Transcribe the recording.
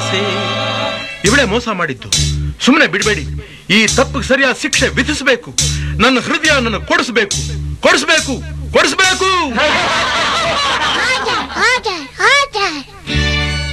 ಆಸೆ. ಇವಳೇ ಮೋಸ ಮಾಡಿದ್ದು. ಸುಮ್ಮನೆ ಬಿಡಬೇಡಿ. ಈ ತಪ್ಪಿಗೆ ಸರಿಯಾದ ಶಿಕ್ಷೆ ವಿಧಿಸಬೇಕು. ನನ್ನ ಹೃದಯ ನನ್ನ ಕೊಡಿಸಬೇಕು.